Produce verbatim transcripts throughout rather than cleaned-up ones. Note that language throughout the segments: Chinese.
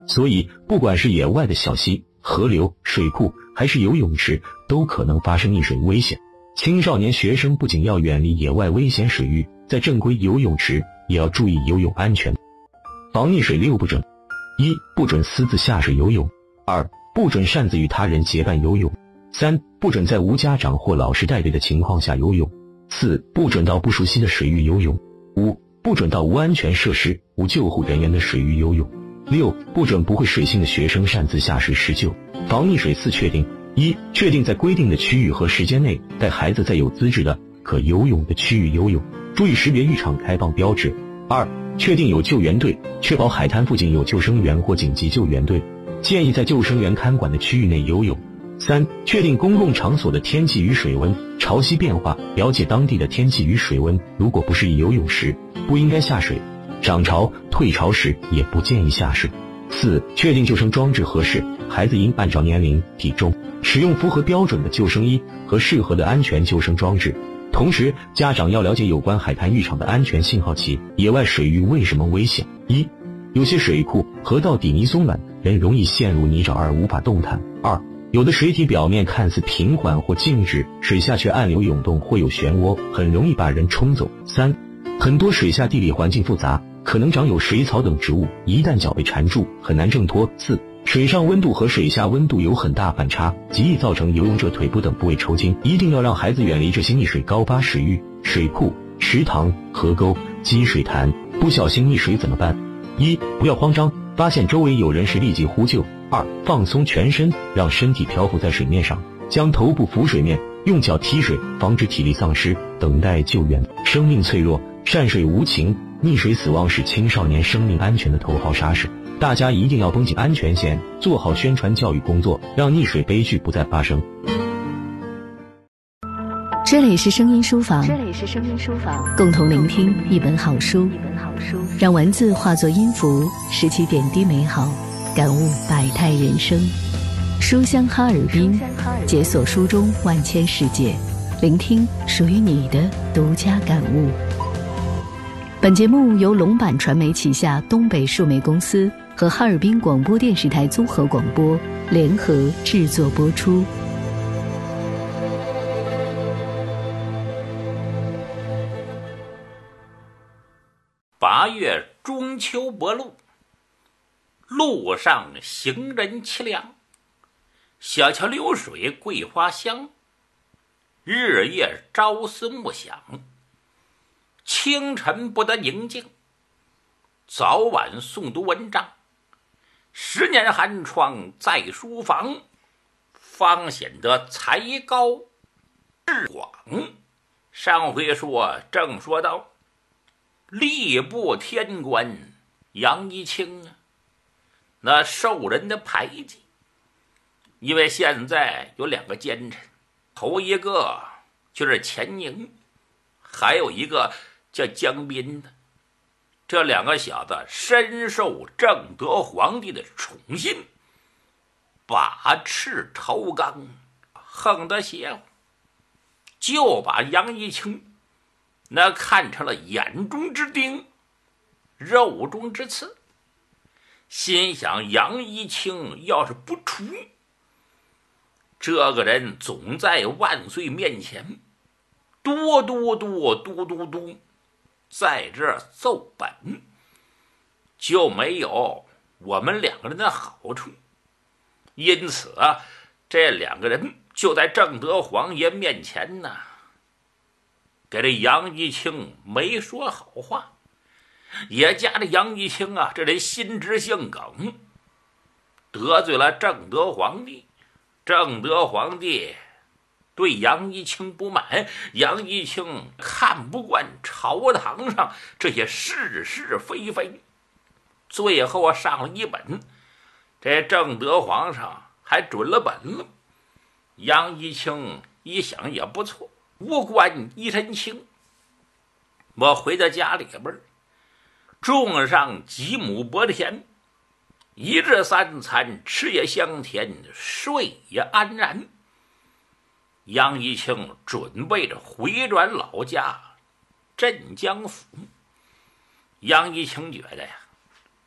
所以不管是野外的小溪、河流、水库，还是游泳池，都可能发生溺水危险。青少年学生不仅要远离野外危险水域，在正规游泳池也要注意游泳安全。防溺水六不准：一、不准私自下水游泳；二、不准擅自与他人结伴游泳；三、不准在无家长或老师带队的情况下游泳；四、不准到不熟悉的水域游泳；五、不准到无安全设施、无救护人员的水域游泳；六、不准不会水性的学生擅自下水施救。防溺水四确定：一、确定在规定的区域和时间内带孩子在有资质的可游泳的区域游泳，注意识别浴场开放标志；二、确定有救援队，确保海滩附近有救生员或紧急救援队，建议在救生员看管的区域内游泳；三、确定公共场所的天气与水温，潮汐变化，了解当地的天气与水温，如果不适宜游泳时，不应该下水；涨潮、退潮时也不建议下水。四、确定救生装置合适，孩子应按照年龄、体重使用符合标准的救生衣和适合的安全救生装置。同时，家长要了解有关海滩浴场的安全信号器。野外水域为什么危险？一、有些水库、河道底泥松软，人容易陷入泥沼而无法动弹；二、有的水体表面看似平缓或静止，水下却暗流涌动或有漩涡，很容易把人冲走；三、很多水下地理环境复杂，可能长有水草等植物，一旦脚被缠住，很难挣脱；四、水上温度和水下温度有很大反差，极易造成游泳者腿部等部位抽筋。一定要让孩子远离这些溺水高发水域、水库、池塘、河沟、积水潭。不小心溺水怎么办？一、不要慌张，发现周围有人时立即呼救；二、放松全身，让身体漂浮在水面上，将头部浮水面，用脚踢水，防止体力丧失，等待救援。生命脆弱，善水无情，溺水死亡是青少年生命安全的头号杀手。大家一定要绷紧安全线，做好宣传教育工作，让溺水悲剧不再发生。 这里是声音书房， 这里是声音书房， 共同聆听一本好书， 一本好书， 让文字化作音符，拾起点滴美好，感悟百态人生。书香哈尔滨，解锁书中万千世界，聆听属于你的独家感悟。本节目由龙版传媒旗下东北数媒公司和哈尔滨广播电视台综合广播联合制作播出。 八月中秋薄露，路上行人凄凉，小桥流水桂花香，日夜朝思暮想，清晨不得宁静，早晚诵读文章，十年寒窗在书房，方显得才高志广。上回说正说到吏部天官杨一清啊，那受人的排挤，因为现在有两个奸臣，头一个就是钱宁，还有一个叫江彬的。这两个小子深受正德皇帝的宠信，把持朝纲，横得邪乎，就把杨一清那看成了眼中之钉，肉中之刺，心想杨一清要是不除，这个人总在万岁面前嘟嘟嘟嘟嘟嘟在这奏本，就没有我们两个人的好处。因此啊，这两个人就在正德皇爷面前呢，给这杨一清没说好话，也加这杨一清啊，这人心直性梗，得罪了正德皇帝。正德皇帝对杨一清不满，杨一清看不惯朝堂上这些是是非非，最后上了一本，这正德皇上还准了本了。杨一清一想也不错，无官一身轻，我回到家里边，种上几亩薄田，一日三餐，吃也香甜，睡也安然。杨一清准备着回转老家镇江府。杨一清觉得呀，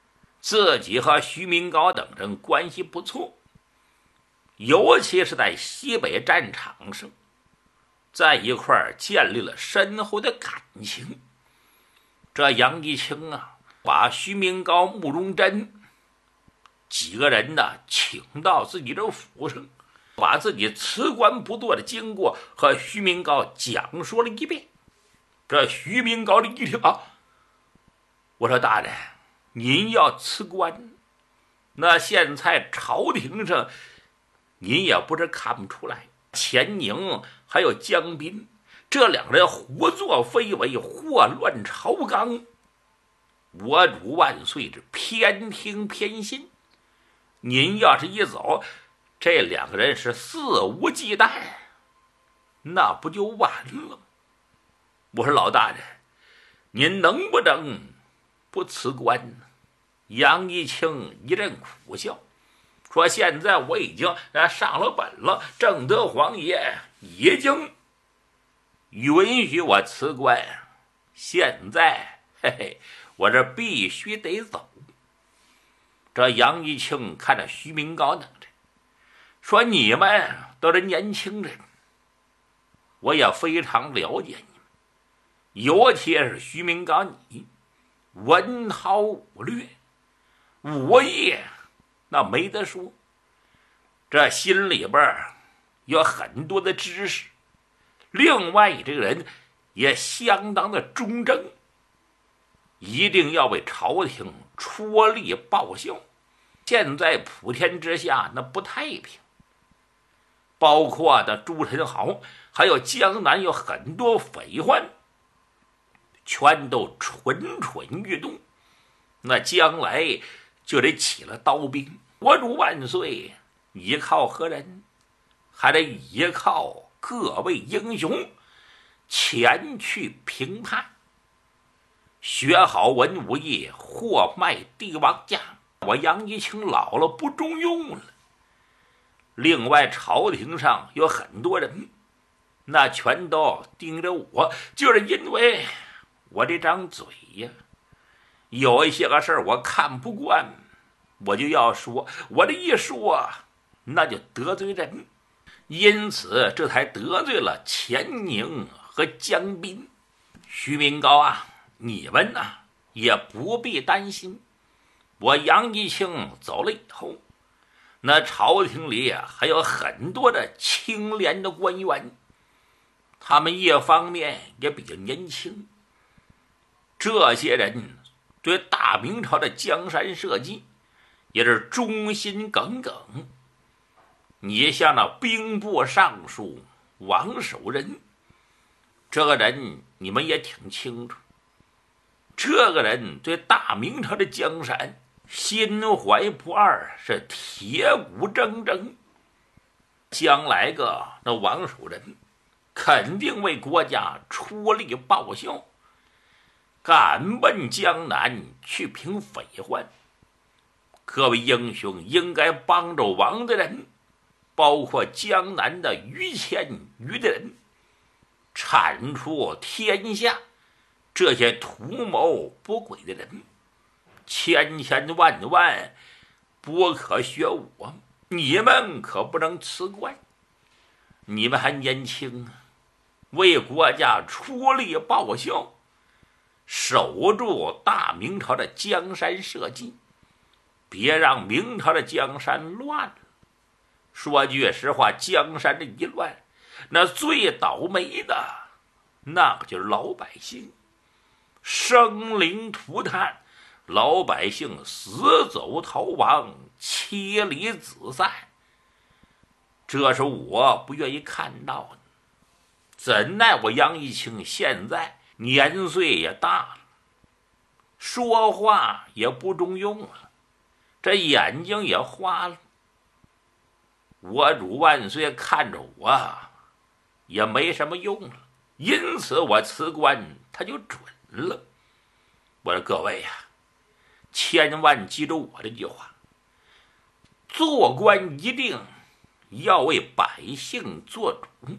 自己和徐明高等人关系不错，尤其是在西北战场上，在一块儿建立了深厚的感情。这杨一清啊，把徐明高、慕容真几个人呢请到自己的府上，把自己辞官不做的经过和徐明高讲述了一遍。这徐明高的一听啊，我说大人，您要辞官，那现在朝廷上您也不是看不出来，钱宁还有江彬这两人胡作非为，祸乱朝纲，我主万岁是偏听偏信。您要是一走，这两个人是肆无忌惮，那不就完了？我说老大人，您能不能不辞官呢？杨一清一阵苦笑，说现在我已经上了本了，正德皇爷已经允许我辞官，现在嘿嘿，我这必须得走。这杨一清看着徐明高等人说，你们都是年轻人，我也非常了解你们，尤其是徐明高，你文韬武略，武艺那没得说，这心里边有很多的知识，另外你这个人也相当的忠贞，一定要为朝廷出力报效。现在普天之下那不太平，包括的朱宸濠，还有江南有很多匪患，全都蠢蠢欲动，那将来就得起了刀兵。我主万岁依靠何人？还得依靠各位英雄前去评判，学好文武艺，货卖帝王价。我杨一清老了不中用了。另外朝廷上有很多人，那全都盯着我，就是因为我这张嘴呀，有一些个事儿我看不惯，我就要说，我这一说那就得罪人，因此这才得罪了钱宁和江彬。徐明高啊，你们呢、啊、也不必担心，我杨一清走了以后，那朝廷里啊还有很多的清廉的官员，他们一方面也比较年轻，这些人对大明朝的江山社稷也是忠心耿耿。你像那兵部尚书王守仁，这个人你们也挺清楚，这个人对大明朝的江山心怀不二，是铁骨铮铮。将来个那王守仁肯定为国家出力报效，赶奔江南去平匪患。各位英雄应该帮着王的人，包括江南的于谦于的人，铲除天下这些图谋不轨的人，千千万万不可学我，你们可不能辞官，你们还年轻，为国家出力报效，守住大明朝的江山社稷，别让明朝的江山乱了。说句实话，江山这一乱，那最倒霉的那个就是老百姓，生灵涂炭，老百姓死走逃亡，妻离子散，这是我不愿意看到的。怎奈我杨一清现在年岁也大了，说话也不中用了，这眼睛也花了，我主万岁看着我也没什么用了，因此我辞官他就准了。我说各位呀、啊，千万记住我这句话，做官一定要为百姓做主，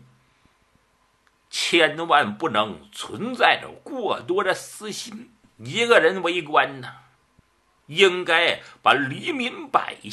千万不能存在着过多的私心。一个人为官呢， 应该把黎民百